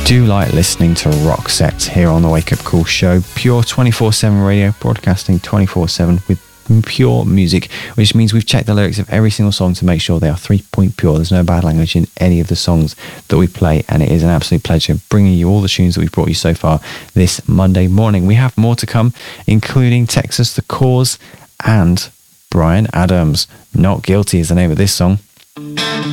do like listening to rock sets here on the Wake Up Call show. Pure 24/7 radio, broadcasting 24/7 with pure music, which means we've checked the lyrics of every single song to make sure they are 3-point pure. There's no bad language in any of the songs that we play, and it is an absolute pleasure bringing you all the tunes that we've brought you so far this Monday morning. We have more to come, including Texas, The Cause, and Bryan Adams. Not Guilty is the name of this song.